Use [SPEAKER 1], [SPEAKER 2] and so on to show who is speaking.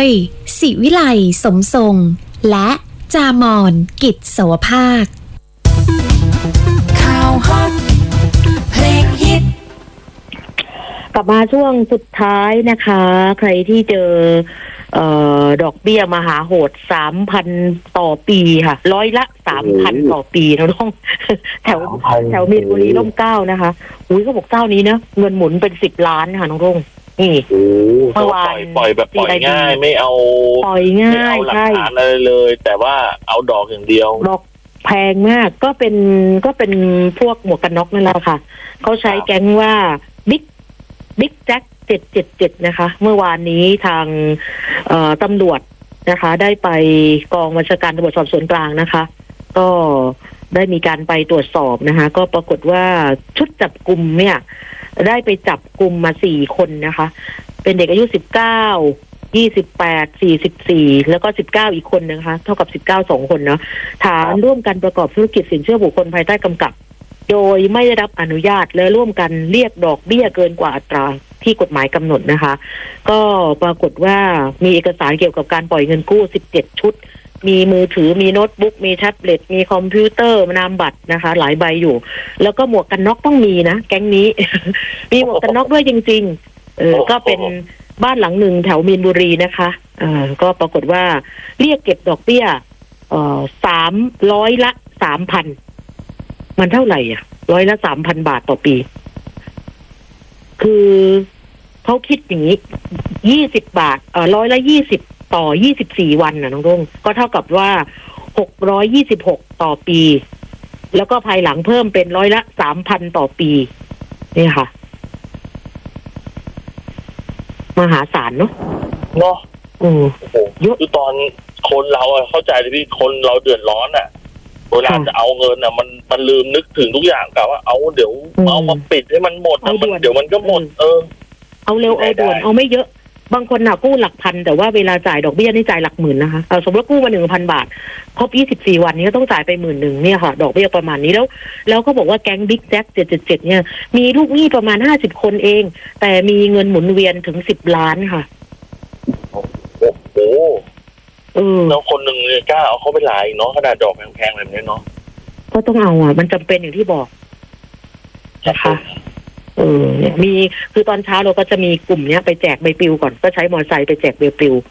[SPEAKER 1] ยศิวิไลสมทรงและจามอนกิจโสภาค
[SPEAKER 2] ข่าวฮอตเพลงฮิต
[SPEAKER 3] กลับมาช่วงสุดท้ายนะคะใครที่เจอดอกเบี้ยมหาโหด 3,000 ต่อปีค่ะร้อยละ 3,000 ต่อปีนะน้องแถวมีนบุรีร่มเกล้านะคะอุ้ยเขาบอกเจ้านี้นะเงินหมุนเป็น10 ล้านค่ะน้องรุ่งนี่
[SPEAKER 4] เมื่อวานปล่อยแบบปล่อยง่ายไม่เอา
[SPEAKER 3] ปล่อยง่าย
[SPEAKER 4] ไม่เอาหลักฐานอะไรเลยแต่ว่าเอาดอกอย่างเดียว
[SPEAKER 3] ดอกแพงมากก็เป็นพวกหมวกกันน็อกนั่นแหละค่ะเขาใช้แก๊งว่าบิ๊กแจ็ค777นะคะเมื่อวานนี้ทางตำรวจนะคะได้ไปกองบัญชาการตำรวจสอบสวนกลางนะคะก็ได้มีการไปตรวจสอบนะคะก็ปรากฏว่าชุดจับกุมเนี่ยได้ไปจับกุมมา4 คนนะคะเป็นเด็กอายุ19 28 44แล้วก็19อีกคนนะคะเท่ากับ19 2 คนเนาะฐานร่วมกันประกอบธุรกิจสินเชื่อบุคคลภายใต้กำกับโดยไม่ได้รับอนุญาตและร่วมกันเรียกดอกเบี้ยเกินกว่าอัตราที่กฎหมายกำหนดนะคะก็ปรากฏว่ามีเอกสารเกี่ยวกับการปล่อยเงินกู้17 ชุดมีมือถือมีโน้ตบุ๊กมีแท็บเล็ตมีคอมพิวเตอร์นามบัตรนะคะหลายใบอยู่แล้วก็หมวกกันน็อกต้องมีนะแก๊งนี้ มีหมวกกันน็อกด้วยจริงๆก็เป็นบ้านหลังหนึ่งแถวมีนบุรีนะคะก็ปรากฏว่าเรียกเก็บดอกเบี้ย300 ละ 3,000มันเท่าไหร่อ่ะร้อยละ 3,000 บาทต่อปีคือเขาคิดอย่างนี้20 บาทร้อยละ20ต่อ24 วันนะน้องรุ่งก็เท่ากับว่า626ต่อปีแล้วก็ภายหลังเพิ่มเป็นร้อยละ 3,000 ต่อปีนี่ค่ะมหาศาลเนาะ
[SPEAKER 4] โอ้โหคือตอนคนเราเข้าใจเลยพี่คนเราเดือดร้อนอ่ะเวลาจะเอาเงินอ่ะมันลืมนึกถึงทุกอย่างกะว่าเอาเดี๋ยวเอามาปิดให้มันหมดเดี๋ยวมันก็หมด
[SPEAKER 3] เอาเร็วเอาด่วนเอาไม่เยอะบางคนน่ะกู้หลักพันแต่ว่าเวลาจ่ายดอกเบี้ยนี่จ่ายหลักหมื่นนะคะสมมติว่ากู้มา 1,000 บาทครบ24 วันนี้ก็ต้องจ่ายไป 11,000เนี่ยค่ะดอกเบี้ยประมาณนี้แล้วก็บอกว่าแก๊งบิ๊กแจ็ค777เนี่ยมีลูกหนี้ประมาณ50 คนเองแต่มีเงินหมุนเวียนถึง10 ล้านค่ะ
[SPEAKER 4] โอ้โหแล้วคนหนึ่งเนี่ยกล้าเอาเขาไปหลายเนาะขนาดดอกแพงๆแบบนี้เนาะ
[SPEAKER 3] ก็ต้องเอามันจำเป็นอย่างที่บอกนะคะเนี่ยมีคือตอนเช้าเราก็จะมีกลุ่มเนี้ยไปแจกใบปลิวก่อนก็ใช้มอเตอร์ไซค์ไปแจกใบปลิว